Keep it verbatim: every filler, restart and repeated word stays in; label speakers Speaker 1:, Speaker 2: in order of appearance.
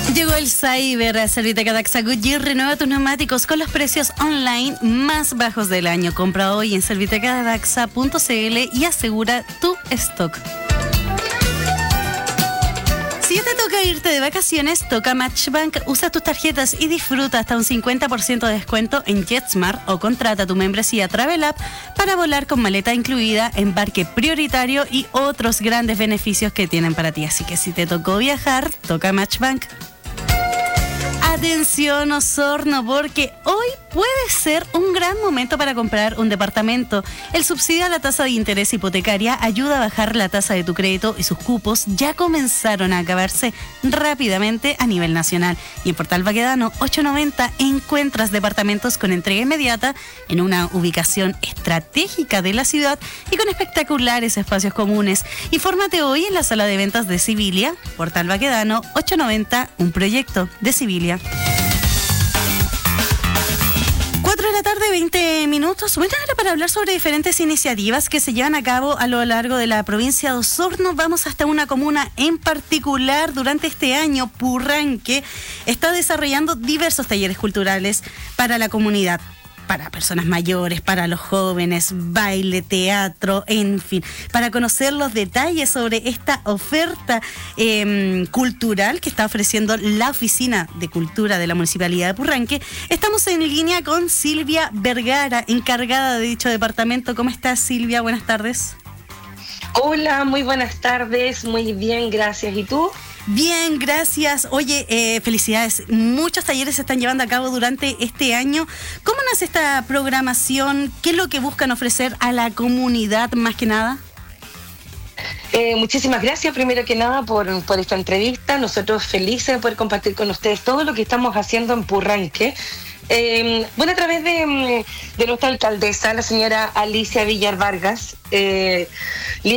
Speaker 1: Llegó el Cyber, Serviteca Daxa Goodyear, renueva tus neumáticos con los precios online más bajos del año. Compra hoy en serviteca daxa punto c l y asegura tu stock. Si ya te toca irte de vacaciones, toca Matchbank. Usa tus tarjetas y disfruta hasta un cincuenta por ciento de descuento en JetSmart o contrata tu membresía Travel App para volar con maleta incluida, embarque prioritario y otros grandes beneficios que tienen para ti. Así que si te tocó viajar, toca Matchbank. Atención, Osorno, porque hoy puede ser un gran momento para comprar un departamento. El subsidio a la tasa de interés hipotecaria ayuda a bajar la tasa de tu crédito y sus cupos ya comenzaron a acabarse rápidamente a nivel nacional. Y en Portal Baquedano ochocientos noventa encuentras departamentos con entrega inmediata en una ubicación estratégica de la ciudad y con espectaculares espacios comunes. Infórmate hoy en la sala de ventas de Civilia. Portal Baquedano ochocientos noventa, un proyecto de Civilia. cuatro de la tarde, veinte minutos. Bueno, ahora para hablar sobre diferentes iniciativas que se llevan a cabo a lo largo de la provincia de Osorno, vamos hasta una comuna en particular. Durante este año, Purranque está desarrollando diversos talleres culturales para la comunidad, para personas mayores, para los jóvenes, baile, teatro, en fin, para conocer los detalles sobre esta oferta eh, cultural que está ofreciendo la Oficina de Cultura de la Municipalidad de Purranque. Estamos en línea con Silvia Vergara, encargada de dicho departamento. ¿Cómo estás, Silvia? Buenas tardes.
Speaker 2: Hola, muy buenas tardes, muy bien, gracias. ¿Y tú?
Speaker 1: Bien, gracias. Oye, eh, felicidades. Muchos talleres se están llevando a cabo durante este año. ¿Cómo nace esta programación? ¿Qué es lo que buscan ofrecer a la comunidad más que nada?
Speaker 2: Eh, muchísimas gracias, primero que nada, por, por esta entrevista. Nosotros felices de poder compartir con ustedes todo lo que estamos haciendo en Purranque. Eh, bueno, a través de, de nuestra alcaldesa, la señora Alicia Villar Vargas, eh,